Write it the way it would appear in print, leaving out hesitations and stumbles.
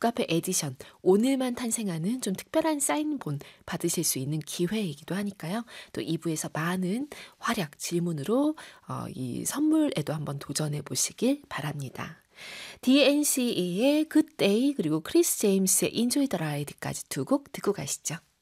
북카페 에디션, 오늘만 탄생하는 좀 특별한 사인본 받으실 수 있는 기회이기도 하니까요. 또 2부에서 많은 활약 질문으로 이 선물에도 한번 도전해 보시길 바랍니다. DNCE의 Good Day 그리고 크리스 제임스의 Enjoy the Ride까지 두 곡 듣고 가시죠.